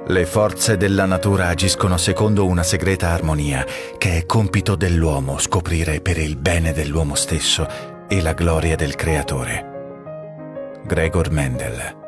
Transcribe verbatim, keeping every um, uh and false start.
Le forze della natura agiscono secondo una segreta armonia che è compito dell'uomo scoprire per il bene dell'uomo stesso e la gloria del Creatore. Gregor Mendel.